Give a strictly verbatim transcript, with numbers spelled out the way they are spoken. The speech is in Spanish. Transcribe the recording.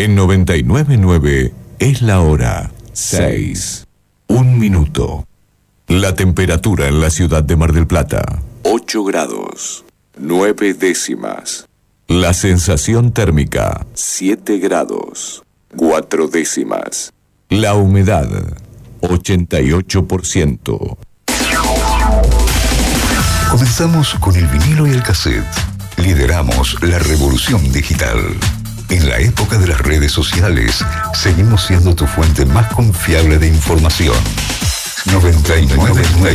En noventa y nueve punto nueve es la hora seis. Un minuto. La temperatura en la ciudad de Mar del Plata, ocho grados, nueve décimas. La sensación térmica, siete grados, cuatro décimas. La humedad, ochenta y ocho por ciento. Comenzamos con el vinilo y el cassette. Lideramos la revolución digital. En la época de las redes sociales, seguimos siendo tu fuente más confiable de información. noventa y nueve punto nueve